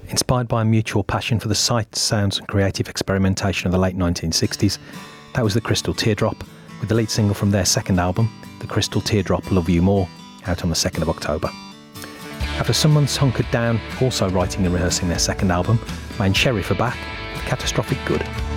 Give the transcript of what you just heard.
Inspired by a mutual passion for the sights, sounds and creative experimentation of the late 1960s, that was the Crystal Teardrop, with the lead single from their second album, The Crystal Teardrop Love You More, out on the 2nd of October. After some months hunkered down, also writing and rehearsing their second album, Main Sheriff are back with Catastrophic Good.